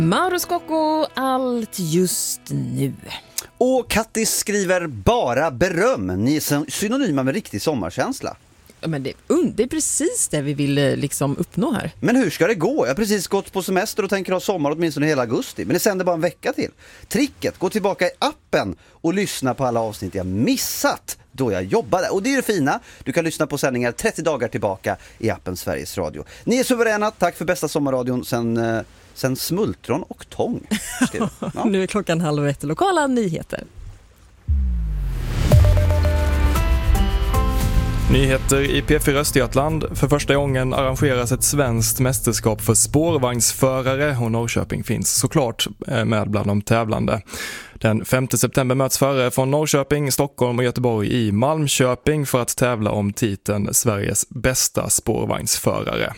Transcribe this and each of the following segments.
Mauro Scocco, allt just nu. Och Kattis skriver bara beröm. Ni är synonyma med riktig sommarkänsla. Men det är precis det vi vill liksom uppnå här. Men hur ska det gå? Jag har precis gått på semester och tänker ha sommar åtminstone hela augusti. Men det sänder bara en vecka till. Tricket, gå tillbaka i appen och lyssna på alla avsnitt jag missat då jag jobbade. Och det är det fina, du kan lyssna på sändningar 30 dagar tillbaka i appen Sveriges Radio. Ni är suveräna, tack för bästa sommarradion sen smultron och tång. Ja. Nu är klockan 12:30, lokala nyheter. Nyheter i P4 Östergötland. För första gången arrangeras ett svenskt mästerskap för spårvagnsförare och Norrköping finns såklart med bland de tävlande. Den 5 september möts förare från Norrköping, Stockholm och Göteborg i Malmköping för att tävla om titeln Sveriges bästa spårvagnsförare.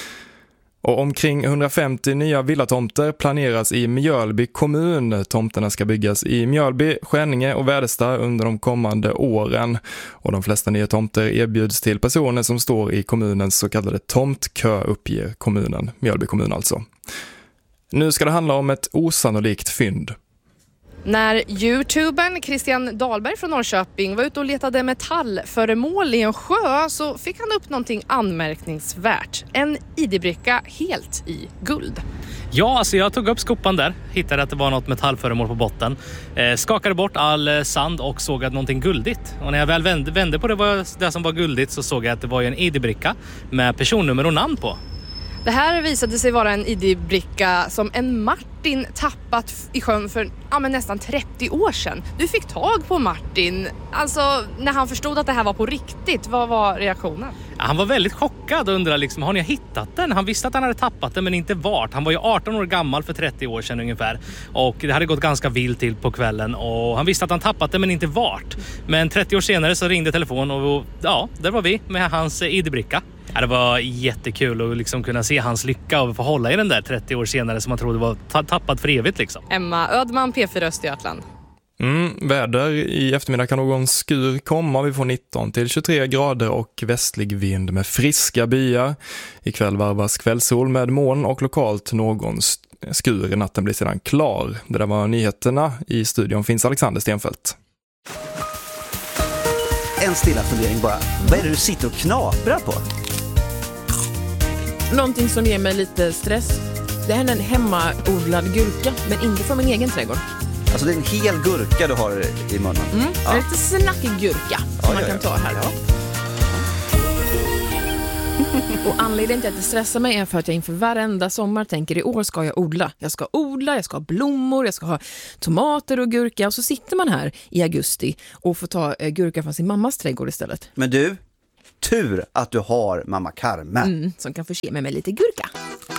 Och omkring 150 nya villatomter planeras i Mjölby kommun. Tomterna ska byggas i Mjölby, Skänninge och Väderstad under de kommande åren. Och de flesta nya tomter erbjuds till personer som står i kommunens så kallade tomtkö, uppger kommunen, Mjölby kommun alltså. Nu ska det handla om ett osannolikt fynd. När YouTubern Christian Dahlberg från Norrköping var ute och letade metallföremål i en sjö så fick han upp någonting anmärkningsvärt. En ID-bricka helt i guld. Ja, alltså jag tog upp skopan där, hittade att det var något metallföremål på botten. Skakade bort all sand och såg att någonting guldigt. Och när jag väl vände på det som var guldigt så såg jag att det var en ID-bricka med personnummer och namn på. Det här visade sig vara en ID-bricka som en Martin tappat i sjön för nästan 30 år sedan. Du fick tag på Martin. Alltså, när han förstod att det här var på riktigt, vad var reaktionen? Han var väldigt chockad och undrade har ni hittat den? Han visste att han hade tappat den men inte vart. Han var ju 18 år gammal för 30 år sedan ungefär. Och det hade gått ganska vilt till på kvällen. Och han visste att han tappat den men inte vart. Men 30 år senare så ringde telefon och där var vi med hans ID-bricka. Ja, det var jättekul att kunna se hans lycka och få hålla i den där 30 år senare som man trodde var tappat för evigt liksom. Emma Ödman, P4 Östergötland. Väder i eftermiddag kan någon skur komma. Vi får 19 till 23 grader och västlig vind med friska byar. Ikväll varvas kvällssol med moln och lokalt någon skur. Natten blir sedan klar. Det där var nyheterna. I studion finns Alexander Stenfeldt. En stilla fundering bara. Vad är det du sitter och knaprar på? Någonting som ger mig lite stress. Det här är en hemmaodlad gurka, men inte från min egen trädgård. Alltså det är en hel gurka du har i munnen. Ja. En lite snackig gurka som man kan ta här. Ja. Och anledningen till att det stressar mig är för att jag inför varenda sommar tänker i år ska jag odla. Jag ska ha blommor, jag ska ha tomater och gurka. Och så sitter man här i augusti och får ta gurka från sin mammas trädgård istället. Men du, tur att du har mamma Carmen. Som kan förse mig med lite gurka.